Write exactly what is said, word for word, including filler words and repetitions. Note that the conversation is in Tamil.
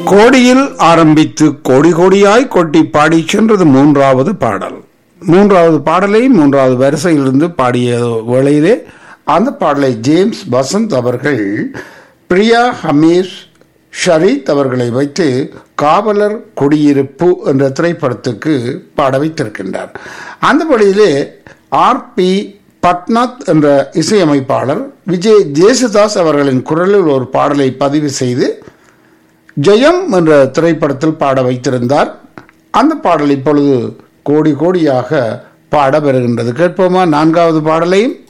கோடியில் ஆரம்பித்து கோடி கோடியாய் கொட்டி பாடி சென்றது மூன்றாவது பாடல். மூன்றாவது பாடலை மூன்றாவது வரிசையிலிருந்து பாடிய வேளையிலே அந்த பாடலை ஜேம்ஸ் வசந்த் அவர்கள் பிரியா ஹமீஸ் ஷரீத் அவர்களை வைத்து காவலர் குடியிருப்பு என்ற திரைப்படத்துக்கு பாட வைத்திருக்கின்றார். அந்த வழியிலே ஆர் பி பட்நாத் என்ற இசையமைப்பாளர் விஜய் ஜேசுதாஸ் அவர்களின் குரலில் ஒரு பாடலை பதிவு செய்து ஜெயம் என்ற திரைப்படத்தில் பாட வைத்திருந்தார். அந்த பாடல் இப்பொழுது கோடி கோடியாக பாட பெறுகின்றது. கேட்போமா நான்காவது பாடலையும்?